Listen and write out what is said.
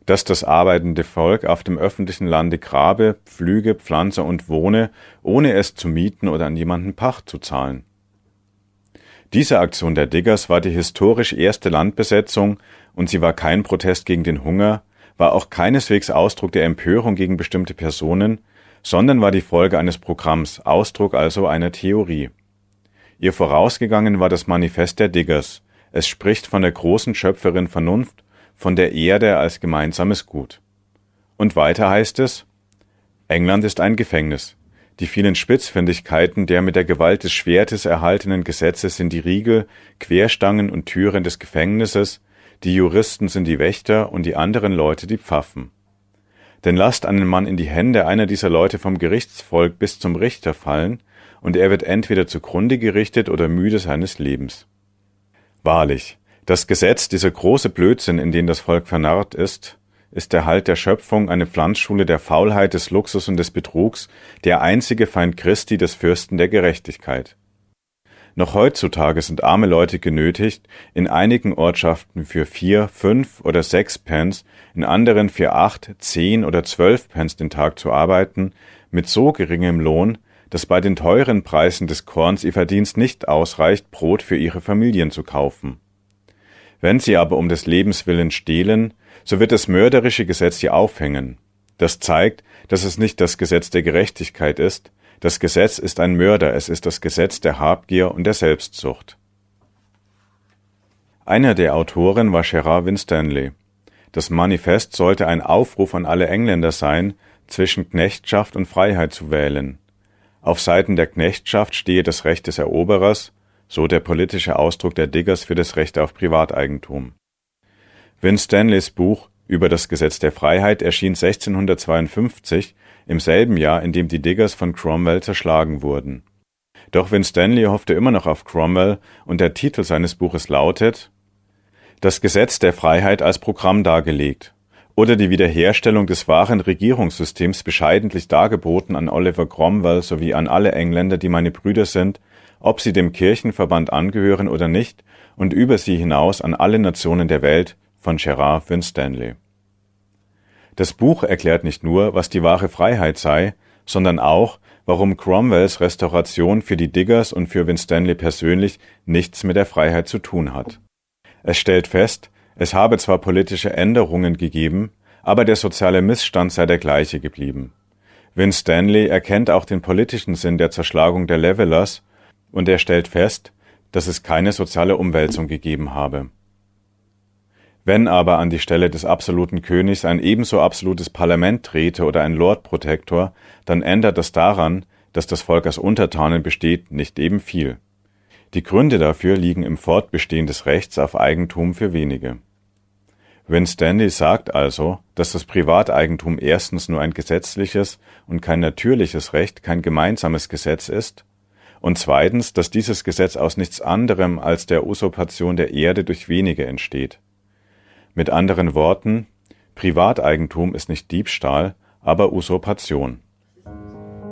dass das arbeitende Volk auf dem öffentlichen Lande grabe, pflüge, pflanze und wohne, ohne es zu mieten oder an jemanden Pacht zu zahlen. Diese Aktion der Diggers war die historisch erste Landbesetzung und sie war kein Protest gegen den Hunger, war auch keineswegs Ausdruck der Empörung gegen bestimmte Personen, sondern war die Folge eines Programms, Ausdruck also einer Theorie. Ihr vorausgegangen war das Manifest der Diggers. Es spricht von der großen Schöpferin Vernunft, von der Erde als gemeinsames Gut. Und weiter heißt es: England ist ein Gefängnis. Die vielen Spitzfindigkeiten der mit der Gewalt des Schwertes erhaltenen Gesetze sind die Riegel, Querstangen und Türen des Gefängnisses, die Juristen sind die Wächter und die anderen Leute die Pfaffen. Denn lasst einen Mann in die Hände einer dieser Leute vom Gerichtsvolk bis zum Richter fallen, und er wird entweder zugrunde gerichtet oder müde seines Lebens. Wahrlich, das Gesetz, dieser große Blödsinn, in den das Volk vernarrt ist der Halt der Schöpfung, eine Pflanzschule der Faulheit, des Luxus und des Betrugs, der einzige Feind Christi, des Fürsten der Gerechtigkeit. Noch heutzutage sind arme Leute genötigt, in einigen Ortschaften für 4, 5 oder 6 Pence, in anderen für 8, 10 oder 12 Pence den Tag zu arbeiten, mit so geringem Lohn, dass bei den teuren Preisen des Korns ihr Verdienst nicht ausreicht, Brot für ihre Familien zu kaufen. Wenn sie aber um des Lebens willen stehlen, so wird das mörderische Gesetz sie aufhängen. Das zeigt, dass es nicht das Gesetz der Gerechtigkeit ist. Das Gesetz ist ein Mörder, es ist das Gesetz der Habgier und der Selbstsucht. Einer der Autoren war Gerard Winstanley. Das Manifest sollte ein Aufruf an alle Engländer sein, zwischen Knechtschaft und Freiheit zu wählen. Auf Seiten der Knechtschaft stehe das Recht des Eroberers, so der politische Ausdruck der Diggers für das Recht auf Privateigentum. Winstanleys Buch über das Gesetz der Freiheit erschien 1652, im selben Jahr, in dem die Diggers von Cromwell zerschlagen wurden. Doch Winstanley hoffte immer noch auf Cromwell und der Titel seines Buches lautet »Das Gesetz der Freiheit als Programm dargelegt« oder die Wiederherstellung des wahren Regierungssystems bescheidentlich dargeboten an Oliver Cromwell sowie an alle Engländer, die meine Brüder sind, ob sie dem Kirchenverband angehören oder nicht, und über sie hinaus an alle Nationen der Welt, von Gerard Winstanley. Das Buch erklärt nicht nur, was die wahre Freiheit sei, sondern auch, warum Cromwells Restauration für die Diggers und für Winstanley persönlich nichts mit der Freiheit zu tun hat. Es stellt fest, es habe zwar politische Änderungen gegeben, aber der soziale Missstand sei der gleiche geblieben. Winstanley erkennt auch den politischen Sinn der Zerschlagung der Levelers und er stellt fest, dass es keine soziale Umwälzung gegeben habe. Wenn aber an die Stelle des absoluten Königs ein ebenso absolutes Parlament trete oder ein Lord Protector, dann ändert das daran, dass das Volk aus Untertanen besteht, nicht eben viel. Die Gründe dafür liegen im Fortbestehen des Rechts auf Eigentum für wenige. Winstanley sagt also, dass das Privateigentum erstens nur ein gesetzliches und kein natürliches Recht, kein gemeinsames Gesetz ist, und zweitens, dass dieses Gesetz aus nichts anderem als der Usurpation der Erde durch wenige entsteht. Mit anderen Worten, Privateigentum ist nicht Diebstahl, aber Usurpation.